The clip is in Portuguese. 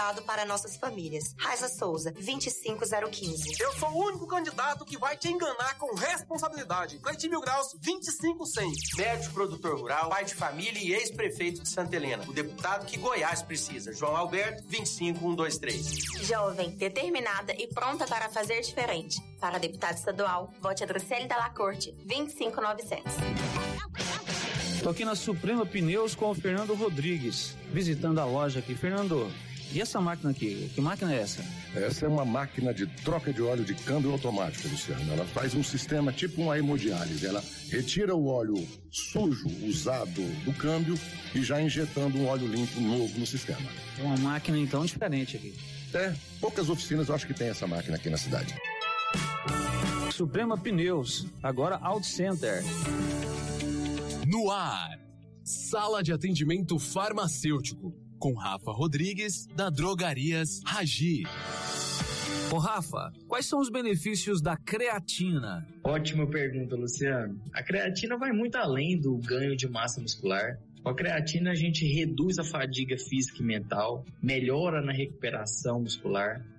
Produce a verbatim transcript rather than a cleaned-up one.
cuidado para nossas famílias. Raiza Souza, vinte e cinco zero quinze. Eu sou o único candidato que vai te enganar com responsabilidade. Cleitinho Mil Graus, vinte e cinco cem. Médico, produtor rural, pai de família e ex-prefeito de Santa Helena. O deputado que Goiás precisa. João Alberto, vinte e cinco um dois três. Jovem, determinada e pronta para fazer diferente. Para deputado estadual, vote a Dricele Dalla Corte, vinte e cinco novecentos. Tô aqui na Suprema Pneus com o Fernando Rodrigues, visitando a loja aqui. Fernando, e essa máquina aqui? Que máquina é essa? Essa é uma máquina de troca de óleo de câmbio automático, Luciano. Ela faz um sistema tipo uma hemodiálise. Ela retira o óleo sujo, usado do câmbio e já injetando um óleo limpo novo no sistema. É uma máquina, então, diferente aqui. É, poucas oficinas eu acho que tem essa máquina aqui na cidade. Suprema Pneus, agora Auto Center. No ar, Sala de Atendimento Farmacêutico, com Rafa Rodrigues, da Drogarias Ragi. Ô Rafa, quais são os benefícios da creatina? Ótima pergunta, Luciano. A creatina vai muito além do ganho de massa muscular. Com a creatina a gente reduz a fadiga física e mental, melhora na recuperação muscular,